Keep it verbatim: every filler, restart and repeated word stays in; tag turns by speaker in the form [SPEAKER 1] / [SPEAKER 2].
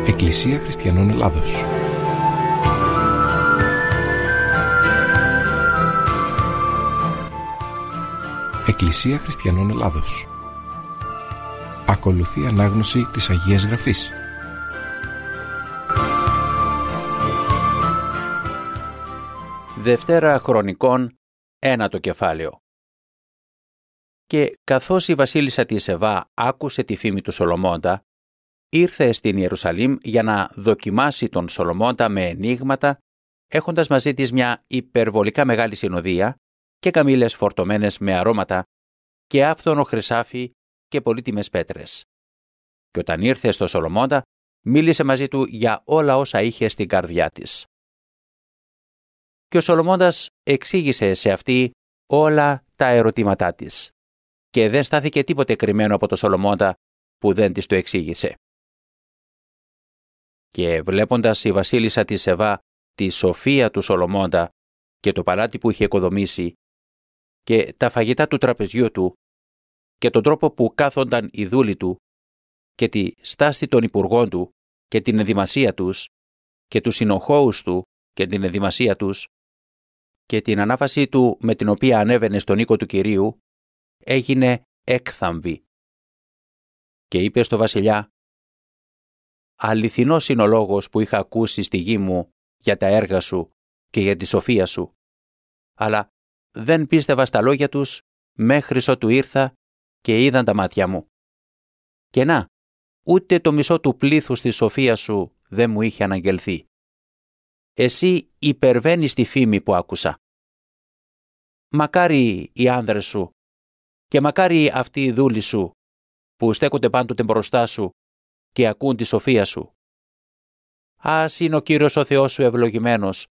[SPEAKER 1] Εκκλησία Χριστιανών Ελλάδος. Εκκλησία Χριστιανών Ελλάδος. Ακολουθεί ανάγνωση της Αγίας Γραφής.
[SPEAKER 2] Δευτέρα Χρονικών, ένατο κεφάλαιο. Και καθώς η βασίλισσα της Σεβά άκουσε τη φήμη του Σολομώντα, ήρθε στην Ιερουσαλήμ για να δοκιμάσει τον Σολομώντα με ενίγματα, έχοντας μαζί της μια υπερβολικά μεγάλη συνοδεία και καμήλες φορτωμένες με αρώματα και άφθονο χρυσάφι και πολύτιμες πέτρες. Και όταν ήρθε στο Σολομώντα, μίλησε μαζί του για όλα όσα είχε στην καρδιά της. Και ο Σολομώντας εξήγησε σε αυτή όλα τα ερωτήματά της. Και δεν στάθηκε τίποτε κρυμμένο από το Σολομώντα που δεν της το εξήγησε. Και βλέποντας η βασίλισσα της Σεβά τη σοφία του Σολομώντα και το παλάτι που είχε οικοδομήσει και τα φαγητά του τραπεζιού του και τον τρόπο που κάθονταν οι δούλοι του και τη στάση των υπουργών του και την ενδυμασία τους και τους συνοχώους του και την ενδυμασία τους και την ανάβασή του με την οποία ανέβαινε στον οίκο του Κυρίου, έγινε έκθαμβη. Και είπε στο βασιλιά: «Αληθινός είναι ο λόγος που είχα ακούσει στη γη μου για τα έργα σου και για τη σοφία σου, αλλά δεν πίστευα στα λόγια τους μέχρι ότου ήρθα και είδαν τα μάτια μου. Και να, ούτε το μισό του πλήθους της σοφίας σου δεν μου είχε αναγγελθεί. Εσύ υπερβαίνεις τη φήμη που άκουσα. Μακάρι οι άνδρες σου και μακάρι αυτοί οι δούλοι σου που στέκονται πάντοτε μπροστά σου και ακούν τη σοφία σου. Ας είναι ο Κύριος ο Θεός σου ευλογημένος